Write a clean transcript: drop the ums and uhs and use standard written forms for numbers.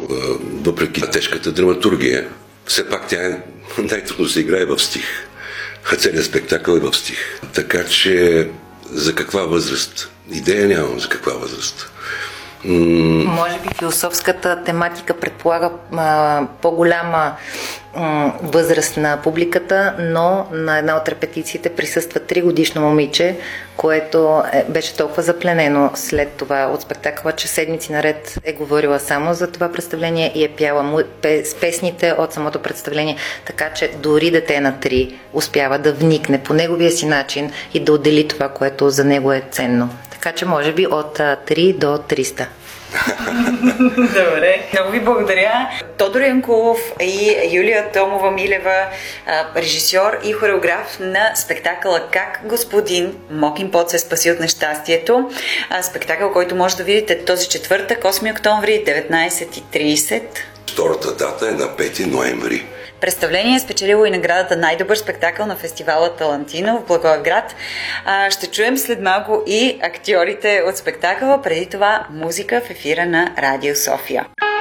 въпреки тежката драматургия. Все пак тя е най-трудно се играе в стих. Целият спектакъл е в стих. Така че за каква възраст? Идея нямам за каква възраст. Може би философската тематика предполага по-голяма възраст на публиката, но на една от репетициите присъства 3-годишно момиче, което беше толкова запленено след това от спектакъла, че седмици наред е говорила само за това представление и е пяла с песните от самото представление, така че дори дете на 3 успява да вникне по неговия си начин и да отдели това, което за него е ценно. Така че може би от 3 до 300. Добре, много ви благодаря. Тодор Янкулов и Юлия Томова-Милева, режисьор и хореограф на спектакъла "Как господин Мокин Пот се спаси от нещастието". Спектакъл, който може да видите този четвъртък, 8 октомври, 19:30. Втората дата е на 5 ноември. Представление е спечелило и наградата "Най-добър спектакъл" на фестивала Талантино в Благоевград. Ще чуем след малко и актьорите от спектакъла. Преди това музика в ефира на Радио София.